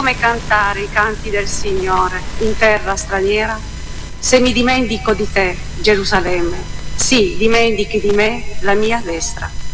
come cantare i canti del Signore in terra straniera? Se mi dimentico di te, Gerusalemme, sì, dimentichi di me la mia destra.